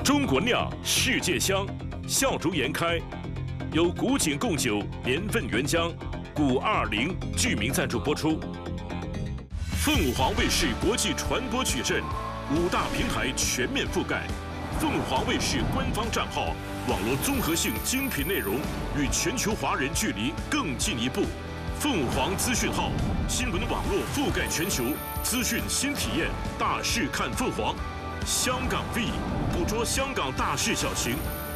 中国酿，世界香，笑逐颜开。由古井贡酒年份原浆，520剧名赞助播出。凤凰卫视国际传播矩阵，5大平台全面覆盖。凤凰卫视官方账号，网络综合性精品内容，与全球华人距离更进一步。凤凰资讯号，新闻网络覆盖全球，资讯新体验，大事看凤凰。香港 V 捕捉香港大事小情，